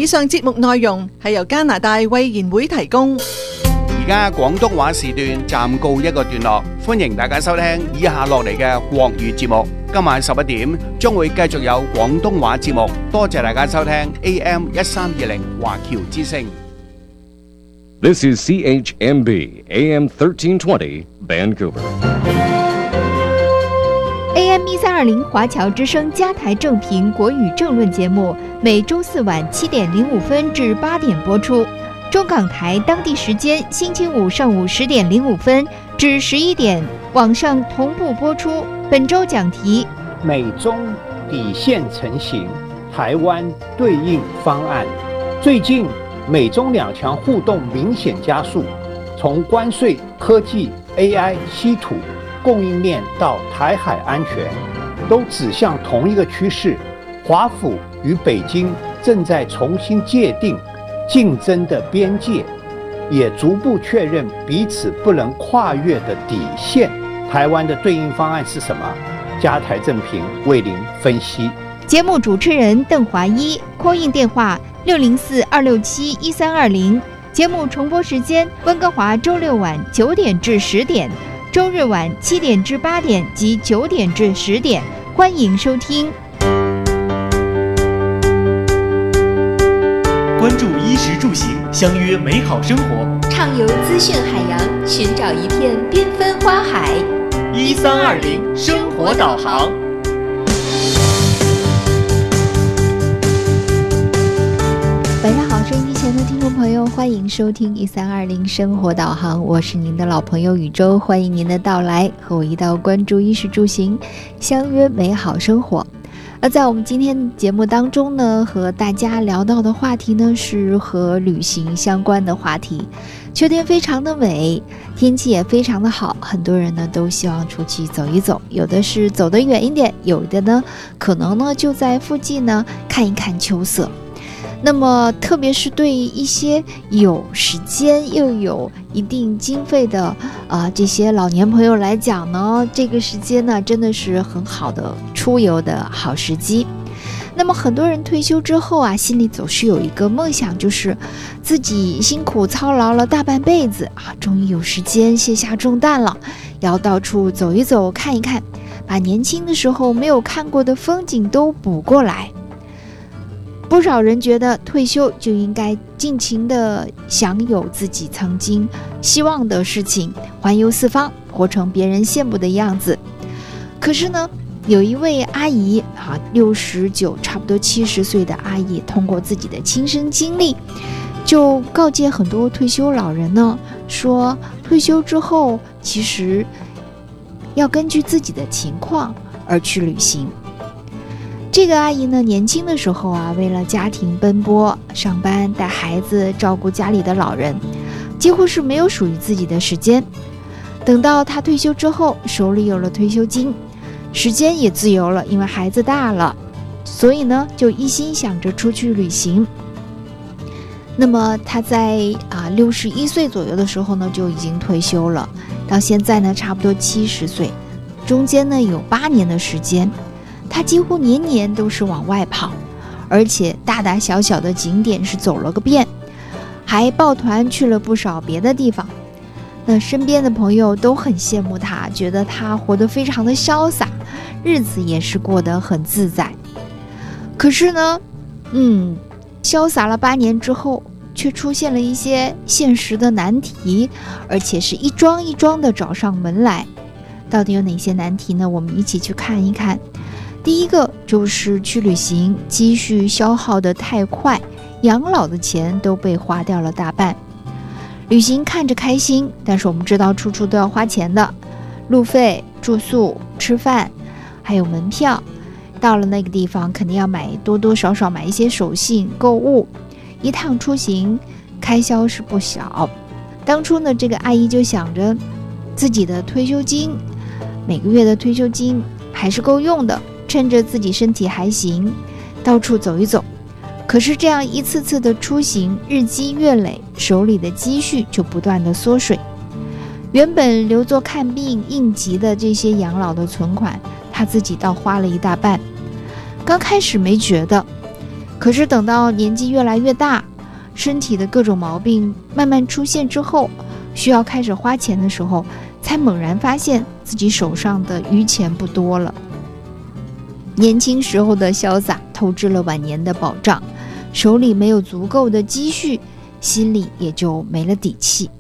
以上節目內容係由加拿大衛言會提供。 而家廣東話時段暫告一個段落，歡迎大家收聽以下落嚟嘅國語節目。今晚11點將會繼續有廣東話節目，多謝大家收聽 AM 1320華僑之聲。 This is CHMB AM 1320 Vancouver。 AM 1320华侨之声加台正评国语政论节目，每周四晚7点05分至8点播出。中港台当地时间星期五上午10点05分至11点，网上同步播出。本周讲题： 美中底线成型，台湾对应方案。最近美中两强互动明显加速，从关税、科技、AI、稀土、供应链到台海安全，都指向同一个趋势。华府与北京正在重新界定竞争的边界，也逐步确认彼此不能跨越的底线。台湾的对应方案是什么？加台正评为您分析。 节目主持人邓华一，call in电话604-267-1320。节目重播时间：温哥华周六晚9点至10点，周日晚7点至8点及9点至10点。欢迎收听。 关注衣食住行，相约美好生活， 畅游资讯海洋，寻找一片缤纷花海。 1320生活导航。 晚上好，收音机前的听众朋友，欢迎收听1320生活导航，我是您的老朋友宇宙，欢迎您的到来，和我一道关注衣食住行，相约美好生活。而在我们今天节目当中呢，和大家聊到的话题呢，是和旅行相关的话题。秋天非常的美，天气也非常的好，很多人呢都希望出去走一走，有的是走得远一点，有的呢可能呢就在附近呢看一看秋色。那么特别是对一些有时间又有一定经费的这些老年朋友来讲呢，这个时间呢真的是很好的出游的好时机。那么很多人退休之后啊，心里总是有一个梦想，就是自己辛苦操劳了大半辈子啊，终于有时间卸下重担了，要到处走一走看一看，把年轻的时候没有看过的风景都补过来。不少人觉得退休就应该尽情的享有自己曾经希望的事情，环游四方，活成别人羡慕的样子。可是呢，有一位阿姨69差不多70岁的阿姨，通过自己的亲身经历，就告诫很多退休老人呢，说退休之后其实要根据自己的情况而去旅行。这个阿姨呢，年轻的时候啊，为了家庭奔波，上班带孩子，照顾家里的老人，几乎是没有属于自己的时间。等到她退休之后，手里有了退休金，时间也自由了，因为孩子大了，所以呢，就一心想着出去旅行。那么她在61岁左右的时候呢，就已经退休了，到现在呢，差不多70岁，中间呢有8年的时间。他几乎年年都是往外跑，而且大大小小的景点是走了个遍，还抱团去了不少别的地方。那身边的朋友都很羡慕他，觉得他活得非常的潇洒，日子也是过得很自在。可是呢，潇洒了8年之后，却出现了一些现实的难题，而且是一桩一桩的找上门来。到底有哪些难题呢？我们一起去看一看。第一个就是去旅行，积蓄消耗得太快，养老的钱都被花掉了大半。旅行看着开心，但是我们知道处处都要花钱的，路费、住宿、吃饭，还有门票。到了那个地方肯定要买多多少少买一些手信购物，一趟出行开销是不小。当初呢，这个阿姨就想着自己的退休金，每个月的退休金还是够用的，趁着自己身体还行，到处走一走。可是这样一次次的出行，日积月累，手里的积蓄就不断的缩水。原本留作看病应急的这些养老的存款，他自己倒花了一大半。刚开始没觉得， 可是等到年纪越来越大，身体的各种毛病慢慢出现之后，需要开始花钱的时候，才猛然发现自己手上的余钱不多了。年轻时候的潇洒透支了晚年的保障，手里没有足够的积蓄，心里也就没了底气。